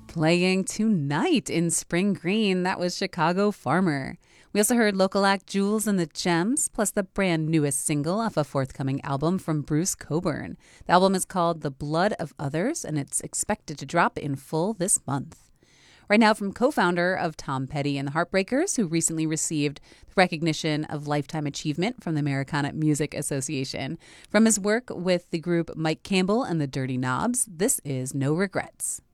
Playing tonight in Spring Green, that was Chicago Farmer. We also heard local act Jules and the Gems, plus the brand newest single off a forthcoming album from Bruce Cockburn. The album is called The Blood of Others, and it's expected to drop in full this month. Right now, from co-founder of Tom Petty and the Heartbreakers, who recently received the recognition of Lifetime Achievement from the Americana Music Association. From his work with the group Mike Campbell and the Dirty Knobs, this is No Regrets.